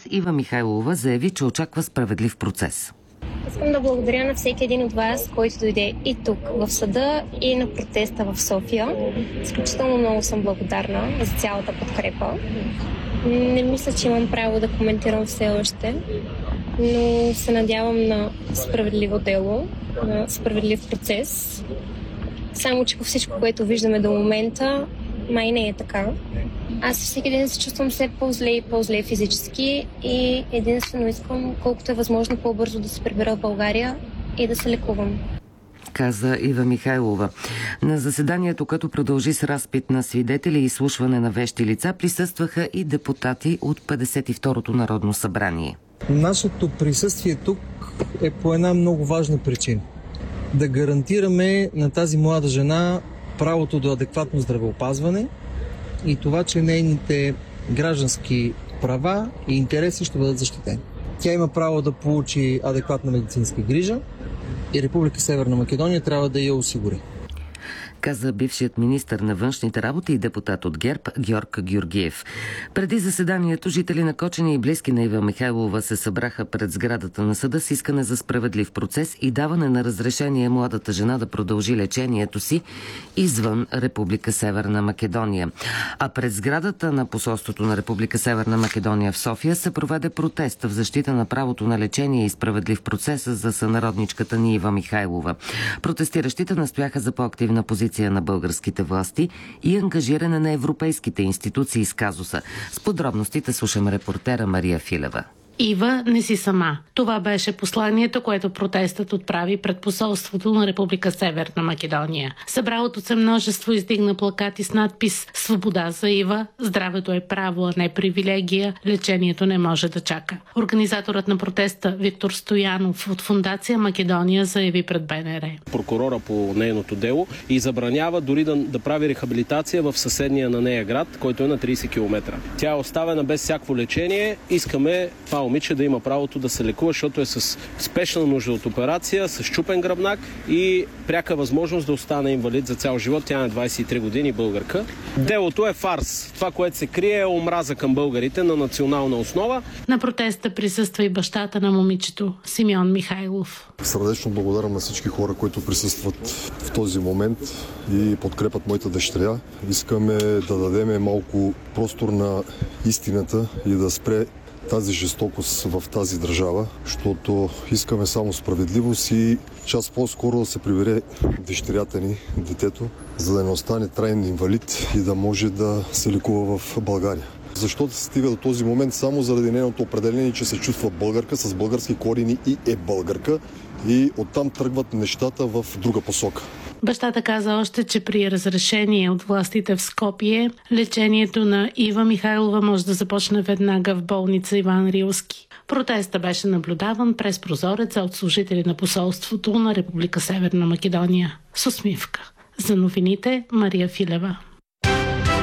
Ива Михайлова заяви, че очаква справедлив процес. Искам да благодаря на всеки един от вас, който дойде и тук в съда, и на протеста в София. Изключително много съм благодарна за цялата подкрепа. Не мисля, че имам право да коментирам все още, но се надявам на справедливо дело, на справедлив процес. Само че по всичко, което виждаме до момента, май не е така. Аз всеки ден се чувствам все по-зле и по-зле физически и единствено искам колкото е възможно по-бързо да се прибера в България и да се лекувам, каза Ива Михайлова. На заседанието, като продължи с разпит на свидетели и изслушване на вещи лица, присъстваха и депутати от 52-то Народно събрание. Нашето присъствие тук е по една много важна причина. Да гарантираме на тази млада жена правото до адекватно здравеопазване и това, че нейните граждански права и интереси ще бъдат защитени. Тя има право да получи адекватна медицинска грижа и Република Северна Македония трябва да я осигури, каза бившият министър на външните работи и депутат от ГЕРБ Георг Георгиев. Преди заседанието жители на Кочани и близки на Ива Михайлова се събраха пред сградата на съда с искане за справедлив процес и даване на разрешение младата жена да продължи лечението си извън Република Северна Македония. А пред сградата на посолството на Република Северна Македония в София се проведе протест в защита на правото на лечение и справедлив процес за сънародничката ни Ива Михайлова. Протестиращите настояха за по-активна позиция на българските власти и ангажиране на европейските институции с казуса. С подробностите слушам репортера Мария Филева. Ива, не си сама. Това беше посланието, което протестът отправи пред посолството на Република Северна Македония. Събралото се множество издигна плакати с надпис "Свобода за Ива", "Здравето е право, а не привилегия", "Лечението не може да чака". Организаторът на протеста Виктор Стоянов от Фондация Македония заяви пред БНР. Прокурора по нейното дело и забранява дори да прави рехабилитация в съседния на нея град, който е на 30 км. Тя е оставена без всяко лечение. Искаме това момиче да има правото да се лекува, защото е с спешна нужда от операция, с счупен гръбнак и пряка възможност да остане инвалид за цял живот. Тя е 23 години, българка. Делото е фарс. Това, което се крие, е омраза към българите на национална основа. На протеста присъства и бащата на момичето Симеон Михайлов. Сърдечно благодарам на всички хора, които присъстват в този момент и подкрепят моята дъщеря. Искаме да дадем малко простор на истината и да спре тази жестокост в тази държава, защото искаме само справедливост и час по-скоро да се прибере дъщерята ни, детето, за да не остане траен инвалид и да може да се лекува в България. Защото се стига до този момент само заради нейното определение, че се чувства българка с български корени и е българка, и оттам тръгват нещата в друга посока. Бащата каза още, че при разрешение от властите в Скопие, лечението на Ива Михайлова може да започне веднага в болница Иван Рилски. Протестът беше наблюдаван през прозореца от служители на посолството на Република Северна Македония. С усмивка. За новините Мария Филева.